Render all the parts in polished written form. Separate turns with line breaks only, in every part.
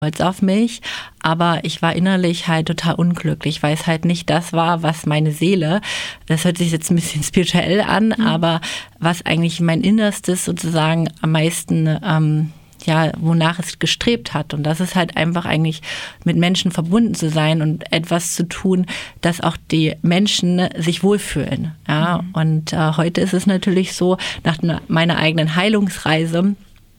stolz auf mich, aber ich war innerlich halt total unglücklich, weil es halt nicht das war, was meine Seele, das hört sich jetzt ein bisschen spirituell an, aber was eigentlich mein Innerstes sozusagen am meisten, wonach es gestrebt hat. Und das ist halt einfach eigentlich mit Menschen verbunden zu sein und etwas zu tun, dass auch die Menschen sich wohlfühlen. Ja? Und heute ist es natürlich so, nach meiner eigenen Heilungsreise,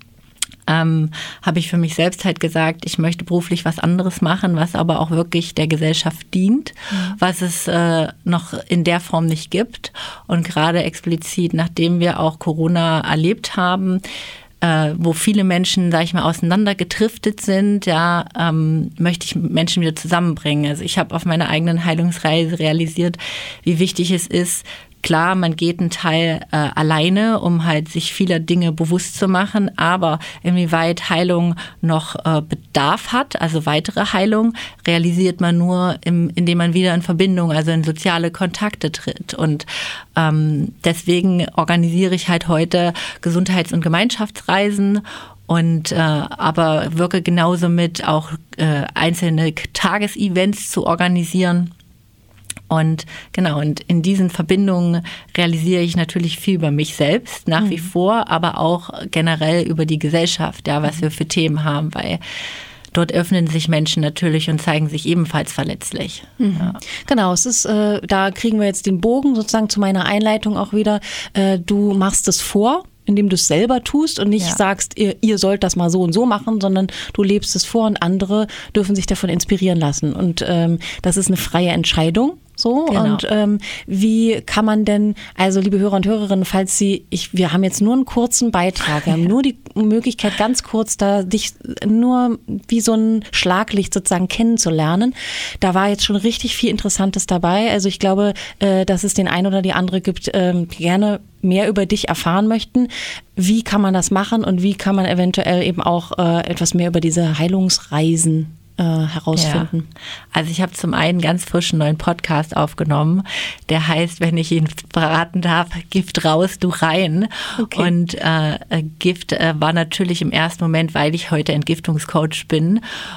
habe ich für mich selbst halt gesagt, ich möchte beruflich was anderes machen, was aber auch wirklich der Gesellschaft dient, was es noch in der Form nicht gibt. Und gerade explizit, nachdem wir auch Corona erlebt haben, wo viele Menschen, sage ich mal, auseinandergedriftet sind, möchte ich Menschen wieder zusammenbringen. Also ich habe auf meiner eigenen Heilungsreise realisiert, wie wichtig es ist. Klar, man geht einen Teil alleine, um halt sich vieler Dinge bewusst zu machen, aber inwieweit Heilung noch Bedarf hat, also weitere Heilung, realisiert man nur, indem man wieder in Verbindung, also in soziale Kontakte tritt. Und deswegen organisiere ich halt heute Gesundheits- und Gemeinschaftsreisen und aber wirke genauso mit, auch einzelne Tagesevents zu organisieren. Und genau, und in diesen Verbindungen realisiere ich natürlich viel über mich selbst nach wie vor, aber auch generell über die Gesellschaft, was wir für Themen haben, weil dort öffnen sich Menschen natürlich und zeigen sich ebenfalls verletzlich. Ja.
Genau, es ist, da kriegen wir jetzt den Bogen sozusagen zu meiner Einleitung auch wieder. Du machst es vor, indem du es selber tust und nicht sagst, ihr sollt das mal so und so machen, sondern du lebst es vor und andere dürfen sich davon inspirieren lassen. Und das ist eine freie Entscheidung. So, genau. Und wie kann man denn, also liebe Hörer und Hörerinnen, falls wir haben jetzt nur einen kurzen Beitrag, wir haben nur die Möglichkeit, ganz kurz da dich nur wie so ein Schlaglicht sozusagen kennenzulernen. Da war jetzt schon richtig viel Interessantes dabei. Also ich glaube, dass es den einen oder die andere gibt, gerne mehr über dich erfahren möchten. Wie kann man das machen und wie kann man eventuell eben auch etwas mehr über diese Heilungsreisen herausfinden?
Ja. Also ich habe zum einen ganz frischen neuen Podcast aufgenommen, der heißt, wenn ich ihn verraten darf, Gift raus, du rein. Okay. Und Gift war natürlich im ersten Moment, weil ich heute Entgiftungscoach bin,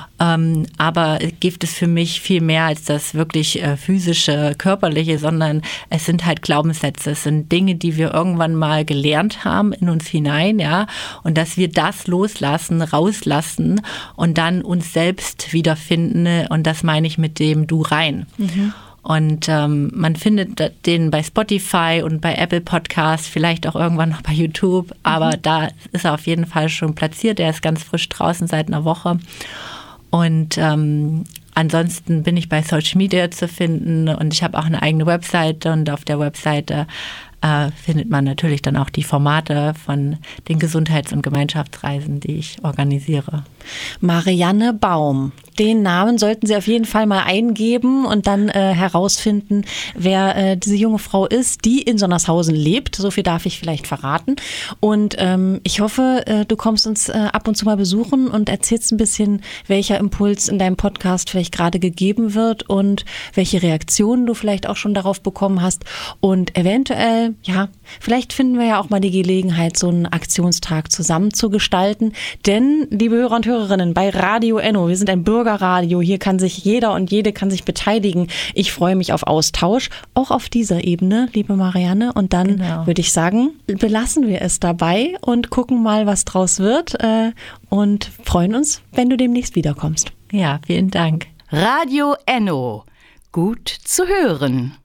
aber Gift ist für mich viel mehr als das wirklich physische, körperliche, sondern es sind halt Glaubenssätze, es sind Dinge, die wir irgendwann mal gelernt haben in uns hinein, und dass wir das loslassen, rauslassen und dann uns selbst wiederfinden, und das meine ich mit dem Du rein. Und man findet den bei Spotify und bei Apple Podcasts, vielleicht auch irgendwann noch bei YouTube, aber da ist er auf jeden Fall schon platziert, er ist ganz frisch draußen seit einer Woche. Und ansonsten bin ich bei Social Media zu finden und ich habe auch eine eigene Webseite, und auf der Webseite findet man natürlich dann auch die Formate von den Gesundheits- und Gemeinschaftsreisen, die ich organisiere.
Marianne Baum. Den Namen sollten Sie auf jeden Fall mal eingeben und dann herausfinden, wer diese junge Frau ist, die in Sonnershausen lebt. So viel darf ich vielleicht verraten. Und ich hoffe, du kommst uns ab und zu mal besuchen und erzählst ein bisschen, welcher Impuls in deinem Podcast vielleicht gerade gegeben wird und welche Reaktionen du vielleicht auch schon darauf bekommen hast. Und eventuell, vielleicht finden wir ja auch mal die Gelegenheit, so einen Aktionstag zusammen zu gestalten. Denn, liebe Hörer und Hörerinnen, bei Radio Enno, wir sind ein Bürgerradio, hier kann sich jeder und jede kann sich beteiligen. Ich freue mich auf Austausch, auch auf dieser Ebene, liebe Marianne. Und dann würde ich sagen, belassen wir es dabei und gucken mal, was draus wird, und freuen uns, wenn du demnächst wiederkommst.
Ja, vielen Dank.
Radio Enno. Gut zu hören.